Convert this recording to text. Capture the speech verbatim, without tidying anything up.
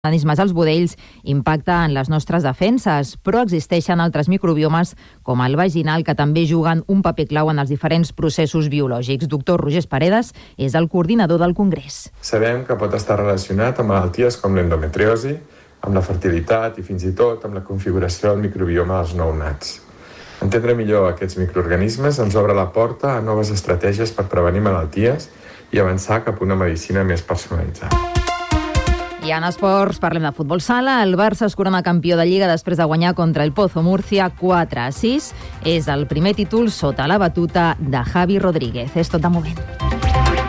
organismes als budells impacta en les nostres defenses, però existeixen altres microbiomes, com el vaginal, que també juguen un paper clau en els diferents processos biològics. Doctor Roger Paredes és el coordinador del Congrés. Sabem que pot estar relacionat amb malalties com l'endometriosi, amb la fertilitat i fins i tot amb la configuració del microbioma dels nounats. Entendre millor aquests microorganismes ens obre la porta a noves estratègies per prevenir malalties i avançar cap a una medicina més personalitzada. I en esports parlem de futbol sala. El Barça es corona campió de Lliga després de guanyar contra el Pozo Múrcia quatre a sis. És el primer títol sota la batuta de Javi Rodríguez. És tot de moment.